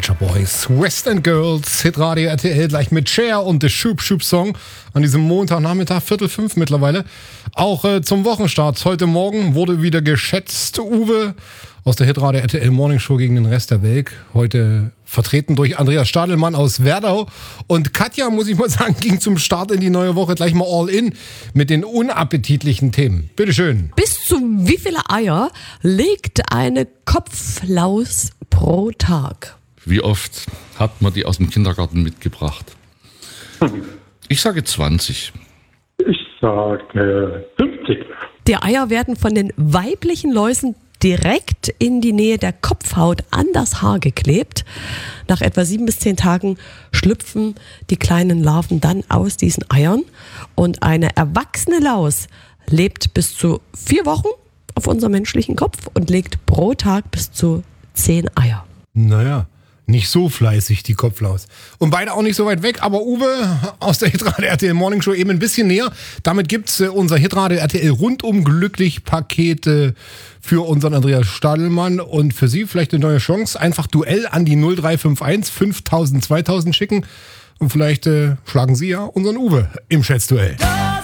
Nature Boys, West End Girls, Hitradio RTL, gleich mit Cher und The Shoop Shoop Song an diesem Montagnachmittag, 4:45 mittlerweile. Auch zum Wochenstart heute Morgen wurde wieder geschätzt, Uwe aus der Hitradio RTL Morning Show gegen den Rest der Welt. Heute vertreten durch Andreas Stadelmann aus Werdau. Und Katja, muss ich mal sagen, ging zum Start in die neue Woche gleich mal all in mit den unappetitlichen Themen. Bitteschön. Bis zu wie viele Eier legt eine Kopflaus pro Tag? Wie oft hat man die aus dem Kindergarten mitgebracht? Ich sage 20. Ich sage 50. Die Eier werden von den weiblichen Läusen direkt in die Nähe der Kopfhaut an das Haar geklebt. Nach etwa 7 bis 10 Tagen schlüpfen die kleinen Larven dann aus diesen Eiern. Und eine erwachsene Laus lebt bis zu 4 Wochen auf unserem menschlichen Kopf und legt pro Tag bis zu 10 Eier. Naja, nicht so fleißig, die Kopflaus. Und beide auch nicht so weit weg, aber Uwe aus der Hitradio RTL Morning Show eben ein bisschen näher. Damit gibt's unser Hitradio RTL rundum glücklich Pakete für unseren Andreas Stadelmann und für Sie vielleicht eine neue Chance. Einfach Duell an die 0351 5000 2000 schicken und vielleicht schlagen Sie ja unseren Uwe im Schätzduell.